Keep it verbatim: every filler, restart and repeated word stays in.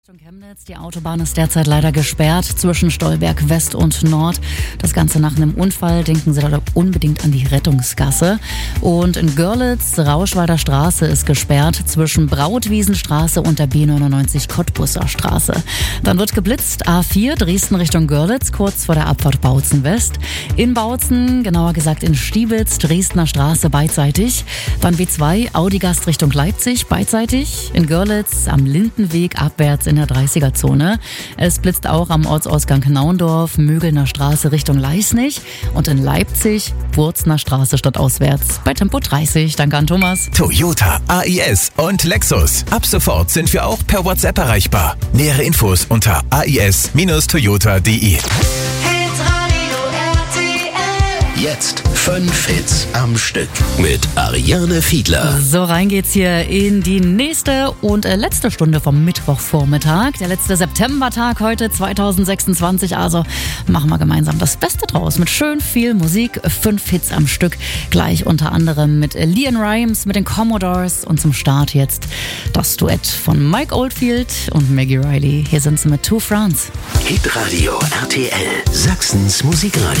Richtung Chemnitz. Die Autobahn ist derzeit leider gesperrt zwischen Stolberg West und Nord. Das Ganze nach einem Unfall. Denken Sie da unbedingt an die Rettungsgasse. Und in Görlitz, Rauschwalder Straße ist gesperrt zwischen Brautwiesenstraße und der B neunundneunzig Cottbusser Straße. Dann wird geblitzt A vier Dresden Richtung Görlitz, kurz vor der Abfahrt Bautzen West. In Bautzen, genauer gesagt in Stiebitz, Dresdner Straße beidseitig. Dann B zwei Audigast Richtung Leipzig, beidseitig. In Görlitz am Lindenweg abwärts in der dreißiger-Zone. Es blitzt auch am Ortsausgang Naundorf, Mögelner Straße Richtung Leisnig und in Leipzig, Wurzner Straße stadtauswärts bei Tempo dreißig. Danke an Thomas. Toyota, A I S und Lexus. Ab sofort sind wir auch per WhatsApp erreichbar. Nähere Infos unter a i s Toyota punkt de. Jetzt fünf Hits am Stück mit Ariane Fiedler. So, rein geht's hier in die nächste und äh, letzte Stunde vom Mittwochvormittag. Der letzte Septembertag heute zweitausendsechsundzwanzig. Also machen wir gemeinsam das Beste draus mit schön viel Musik. Fünf Hits am Stück. Gleich unter anderem mit Leanne Rimes, mit den Commodores. Und zum Start jetzt das Duett von Mike Oldfield und Maggie Riley. Hier sind sie mit Two France. Hitradio R T L, Sachsens Musikradio.